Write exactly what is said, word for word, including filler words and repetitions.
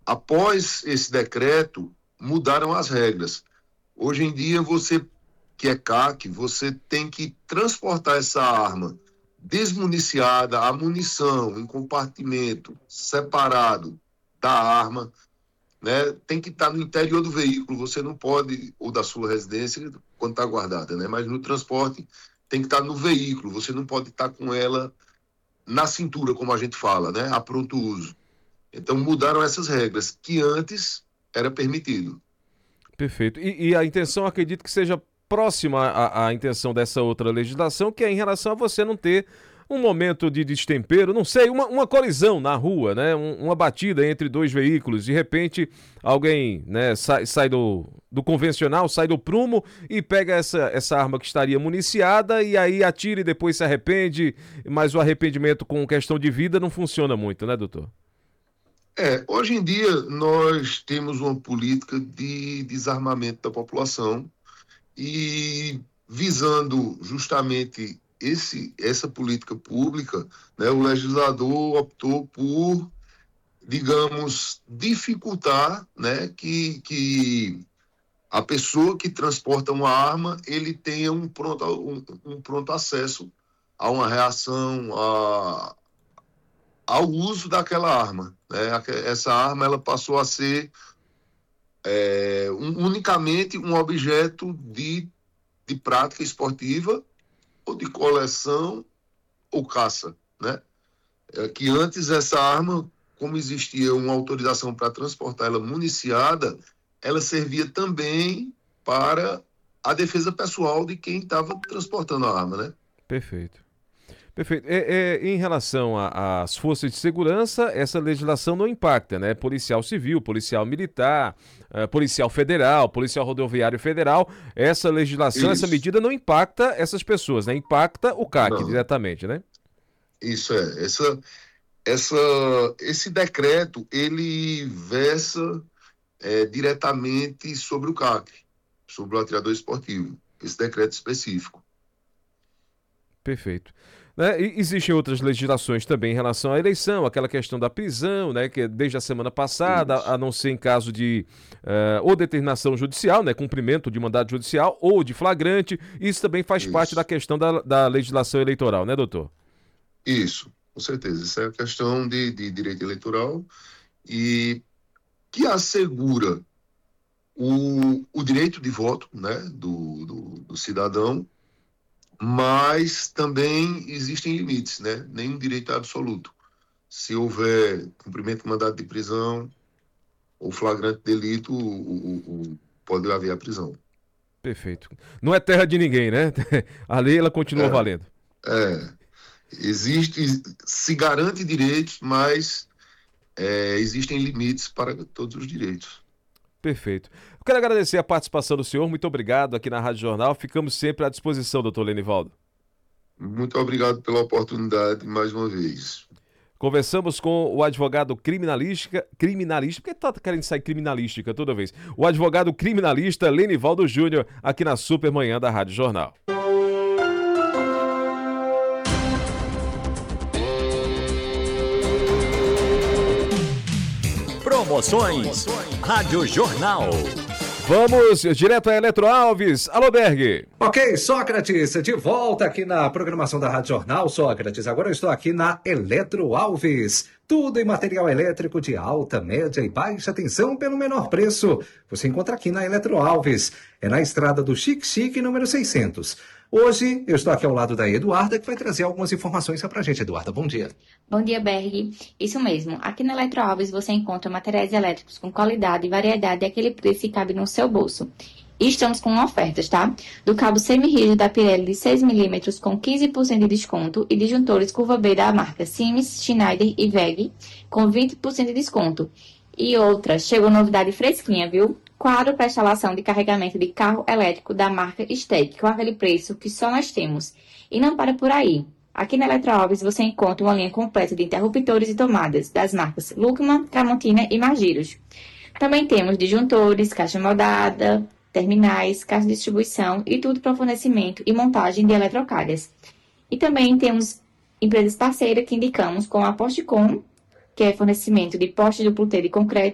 após esse decreto, mudaram as regras. Hoje em dia, você que é C A C, você tem que transportar essa arma desmuniciada, a munição em compartimento separado da arma, né? Tem que estar no interior do veículo, você não pode, ou da sua residência, quando está guardada, né? Mas no transporte tem que estar no veículo, você não pode estar com ela na cintura, como a gente fala, né? A pronto uso. Então mudaram essas regras, que antes era permitido. Perfeito. E, e a intenção, acredito que seja próxima à, à intenção dessa outra legislação, que é em relação a você não ter um momento de destempero, não sei, uma, uma colisão na rua, né? Um, uma batida entre dois veículos. De repente, alguém, né, sai, sai do, do convencional, sai do prumo e pega essa, essa arma que estaria municiada e aí atira e depois se arrepende, mas o arrependimento com questão de vida não funciona muito, né, doutor? É, hoje em dia nós temos uma política de desarmamento da população e visando justamente esse, essa política pública, né, o legislador optou por, digamos, dificultar, né, que, que a pessoa que transporta uma arma, ele tenha um pronto, um, um pronto acesso a uma reação, a, ao uso daquela arma, né? Essa arma ela passou a ser é, um, unicamente um objeto de, de prática esportiva ou de coleção ou caça, né? É, que antes essa arma, como existia uma autorização para transportar ela municiada, ela servia também para a defesa pessoal de quem estava transportando a arma, né? Perfeito. Perfeito. É, é, em relação às forças de segurança, essa legislação não impacta, né? Policial civil, policial militar, uh, policial federal, policial rodoviário federal, essa legislação, Isso. essa medida não impacta essas pessoas, né? Impacta o C A C Não. diretamente, né? Isso é. Essa, essa, esse decreto, ele versa é, diretamente sobre o C A C, sobre o atirador esportivo, esse decreto específico. Perfeito. Né? E existem outras legislações também em relação à eleição, aquela questão da prisão, né? Que desde a semana passada, Isso. a não ser em caso de uh, ou determinação judicial, né? Cumprimento de mandado judicial ou de flagrante, isso também faz Isso. parte da questão da, da legislação eleitoral, né, doutor? Isso, com certeza. Isso é a questão de, de direito eleitoral e que assegura o, o direito de voto, né, do, do, do cidadão, mas também existem limites, né? Nenhum direito é absoluto. Se houver cumprimento de mandado de prisão ou flagrante delito, o, o, o, pode haver a prisão. Perfeito. Não é terra de ninguém, né? A lei, ela continua É, valendo. é. Existe, se garante direitos, mas é, existem limites para todos os direitos. Perfeito. Eu quero agradecer a participação do senhor, muito obrigado aqui na Rádio Jornal. Ficamos sempre à disposição, doutor Lenivaldo. Muito obrigado pela oportunidade mais uma vez. Conversamos com o advogado criminalística, criminalista, porque tá querendo sair criminalística toda vez, o advogado criminalista Lenivaldo Júnior, aqui na Supermanhã da Rádio Jornal. Promoções Rádio Jornal. Vamos direto a Eletro Alves. Alô, Berg. Ok, Sócrates, de volta aqui na programação da Rádio Jornal. Sócrates, agora eu estou aqui na Eletro Alves. Tudo em material elétrico de alta, média e baixa tensão pelo menor preço. Você encontra aqui na Eletro Alves. É na estrada do Chique Chique, número seiscentos. Hoje eu estou aqui ao lado da Eduarda, que vai trazer algumas informações pra gente. Eduarda, bom dia. Bom dia, Berg. Isso mesmo. Aqui na Eletro Alves você encontra materiais elétricos com qualidade, variedade e aquele preço que cabe no seu bolso. E estamos com ofertas, tá? Do cabo semi-rígido da Pirelli de seis milímetros com quinze por cento de desconto e disjuntores curva B da marca Siemens, Schneider e W E G com vinte por cento de desconto. E outra, chegou novidade fresquinha, viu? Quadro para instalação de carregamento de carro elétrico da marca Steck, com aquele preço que só nós temos. E não para por aí. Aqui na Eletro Alves você encontra uma linha completa de interruptores e tomadas das marcas Lucman, Tramontina e Magiros. Também temos disjuntores, caixa moldada, terminais, caixa de distribuição e tudo para fornecimento e montagem de eletrocalhas. E também temos empresas parceiras que indicamos como a Postcom, que é fornecimento de postes duplo T de concreto,